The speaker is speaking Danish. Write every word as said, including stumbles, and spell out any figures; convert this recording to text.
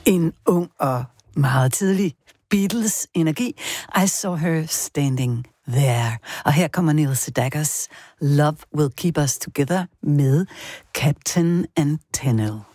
En ung og meget tidlig Beatles-energi. I saw her standing there. Og her kommer Neil Sedaggers Love Will Keep Us Together med Captain Antenna.